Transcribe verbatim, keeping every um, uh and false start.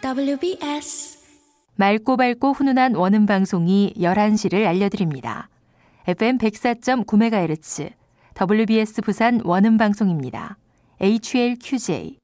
더블유비에스 맑고 밝고 훈훈한 원음 방송이 열한 시를 알려드립니다. 에프엠 백사 점 구 메가헤르츠 더블유비에스 부산 원음 방송입니다. 에이치엘큐제이